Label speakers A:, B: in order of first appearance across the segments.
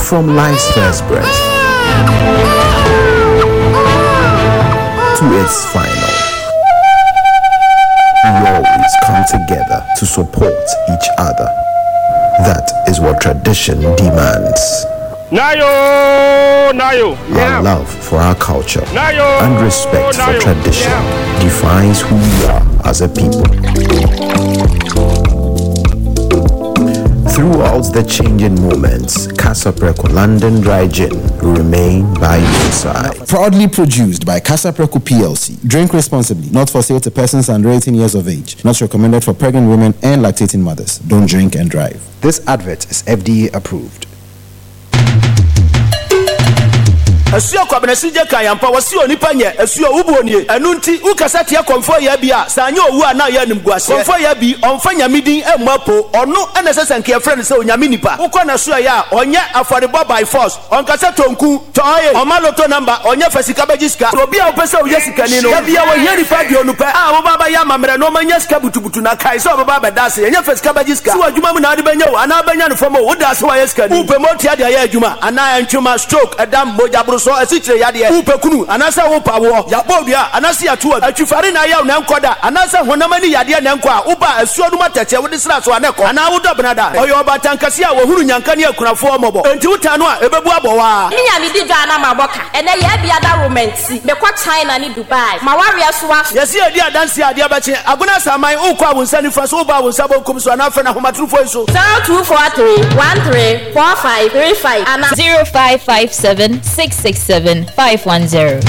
A: from life's first breath to its final, we always come together to support each other. That is what tradition demands. Our love for our culture and respect for tradition defines who we are as a people. Throughout the changing moments, Casa Preco London Dry Gin will remain by your side.
B: Proudly produced by Casa Preco PLC. Drink responsibly, not for sale to persons under 18 years of age. Not recommended for pregnant women and lactating mothers. Don't drink and drive.
C: This advert is FDA approved.
D: Asuo kwabenesi je kan yampa wasi onipa nye asuo ubuonie enu nti ukasate ya komfo ya bia sanye owu ana ya nimguase komfo ya bi onfanya midin emapo ono enesese nke friend se onyame nipa ukona suo ya onye affordable by force onkasa tonku toye omaloto number onye fasika bajiska obi a opese oyesika ni no bia wo hieri pa bi onupa a wo baba ya mamre no manya sika butubutu na kai so baba bedase enye fasika bajiska so adwuma mu na ade benya wo ana benya no fomo wo da se wa yesika ni upe moti ade ya adwuma ana ntwuma stroke edam moja so asichire yade upekunu anasa wo pawo yabodua anasa yatu atwifare na ya na nkoda anasa honamani yade na nko a uba asuo dum atache wo disra so aneko ana wo dobnada oyo batankase a wo huru nyanka ne akunafo mobo enti utano a ebebu abowa
E: nya mi di dwa na maboka ene ye bia da romancy me kwa China ni Dubai mawaria so wa
D: yesi edi adanse ade abache aguna saman ukọ awunsani fa so uba awunsabo kum so anafa na homatrufo so
E: 0243134535 and
F: 0557667510.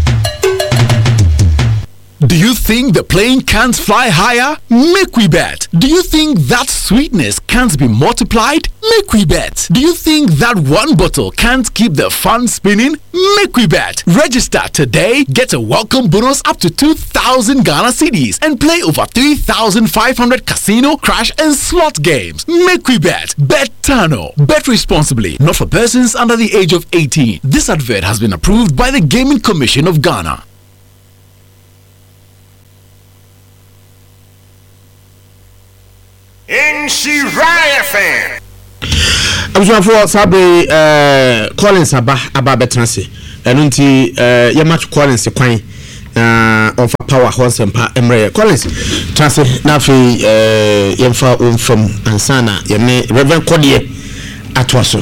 G: Do you think the plane can't fly higher? Make we bet. Do you think that sweetness can't be multiplied? Make we bet. Do you think that one bottle can't keep the fun spinning? Make we bet. Register today, get a welcome bonus up to 2,000 Ghana cedis and play over 3,500 casino, crash and slot games. Make we bet. Bet Tano. Bet responsibly. Not for persons under the age of 18. This advert has been approved by the Gaming Commission of Ghana.
H: Nshiraya fan.
I: Abusua sabe Collins aba betranse enu nti ye match Collins kwan on for power horse empa emre Collins transe na fe yemfa from ansana ye me Reverend Kodie atwaso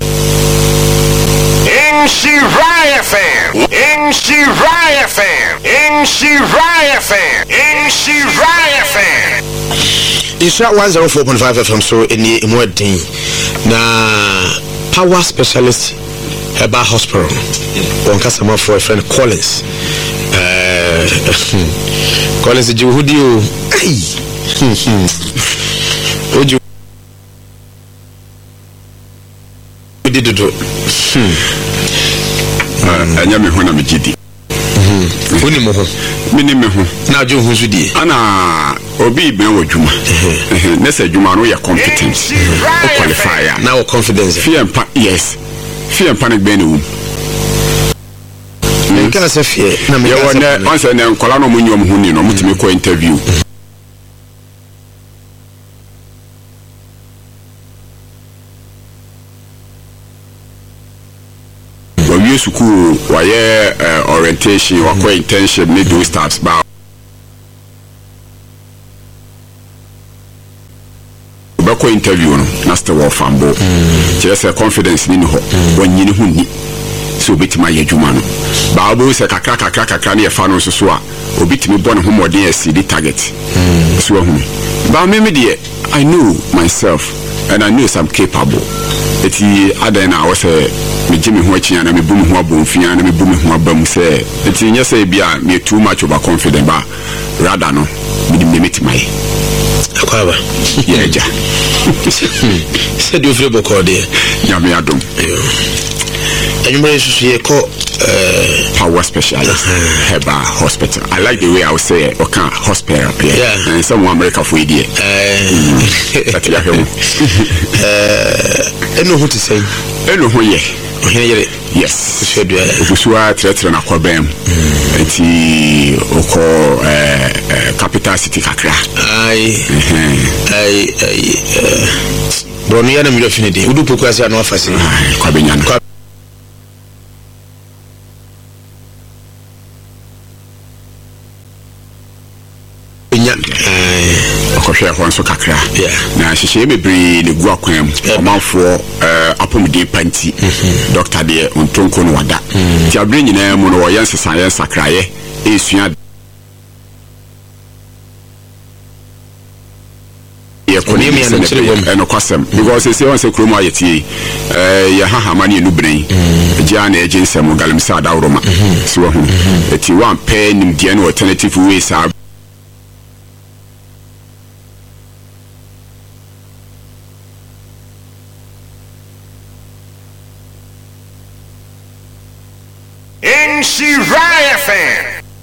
H: Nshiraya fan. Nshiraya fan. Nshiraya fan. Nshiraya fan.
I: Isra 104.5 FM so any modern na power specialist Herbal Hospital on customer for a friend Collins Collins Juhudio would you did it
H: and yami hona mijidi Minimu
I: now Joe who's with you
H: Anna Obi Benwo Juma Nessa Juma no ya competent qualifier
I: now confidence
H: fear and yes fear and panic benu
I: can say fear
H: once and Colano Munyom Huni no mutimi interview school why orientation or internship need those types but back interview no master war fambo just a confidence ni ho when you huni so bitima ye dwuma no baabo se kakra na ye fa no so a obitimi bone ho modern SCD target so hu ba me de I know myself and I know I'm capable eti adena I was me jimi ho achi na me bu me ho abonfia na me bu me ho abam se eti nya say bia me too much over confident ba rather no me metimai
I: akwaba
H: yeja
I: said you feel bokode
H: nya me adom
I: anybody should call
H: power specialist Herbal Hospital. I like the way I would say okay hospital yeah and some America for idea that you have
I: know who to say
H: who yes Busua tretre na kwabem enti oko capital city kakra
I: bro no ya na mi finidi udu poku ase na ofase
H: kwa benyane akɔhwɛ hɔ nso kakra na hyehyɛ bebree ne gu akwan mu ɔmanfoɔ apɔmuden panti doctor deɛ ontonko no wada nti abere nyinaa mu no wɔyɛ nsesaeɛ nsakraeɛ ɛsua yɛkɔne ɛno kwasɛm because ɛsɛ wɔn sɛ kurom ayɛtie yɛ hahama ne ɛnu bene gyaa na ɛgye nsɛm galamsɛ adaworoma si wɔ ho ɛti wampɛ nimdeɛ no alternative ways saa
J: Shiraya fan.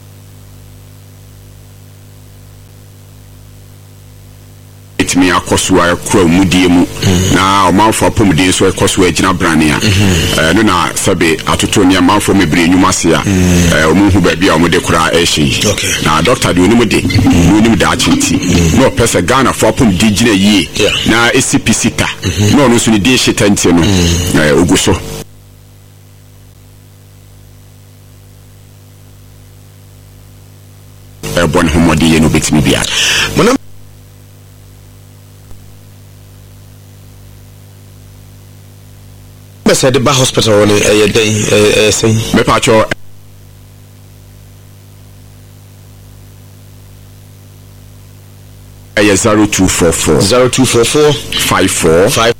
H: Me akosua kura mudie mu na omanfo apomuden so ekosua gina brania no na sabe atoto ne amanfo mebre nyuma se a omunhu ba bia omode kura ehyi na doctor de onimu de onimu da achinti no pesa Ghana for apomuden gina yie na SCPC ta no no so ne de hyeta ntie no oguso bon homodi ye no betimi bia
I: Bese de ba hospital on den say
H: me pacho 0244 54